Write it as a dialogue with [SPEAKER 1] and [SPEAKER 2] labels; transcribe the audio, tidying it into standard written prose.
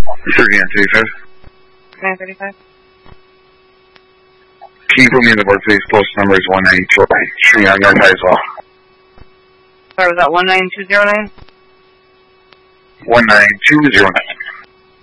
[SPEAKER 1] 30 and 35.
[SPEAKER 2] 935.
[SPEAKER 1] Can you put me in the board, please? Post number is 19209. Street on North High as well.
[SPEAKER 2] Sorry, was that 19209?
[SPEAKER 1] 19209.